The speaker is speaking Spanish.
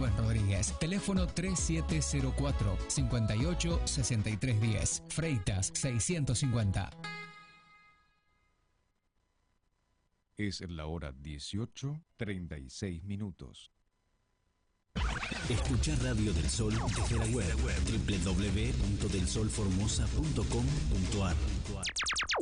Rubén Rodríguez. Teléfono 3704-586310. Freitas 650. Es la hora 18:36. Escuchá Radio del Sol desde la web www.delsolformosa.com.ar.